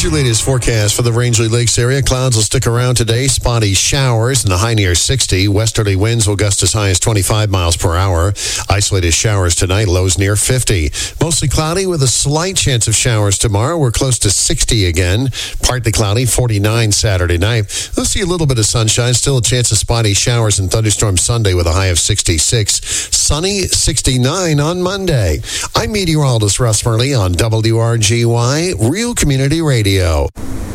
your latest forecast for the Rangeley Lakes area. Clouds will stick around today. Spotty showers and the high near 60. Westerly winds will gust as high as 25 miles per hour. Isolated showers tonight, lows near 50. Mostly cloudy with a slight chance of showers tomorrow. We're close to 60 again. Partly cloudy, 49 Saturday night. We'll see a little bit of sunshine. Still a chance of spotty showers and thunderstorms Sunday with a high of 66. Sunny, 69 on Monday. I'm meteorologist Russ Murley on WRGY, Real Community Radio.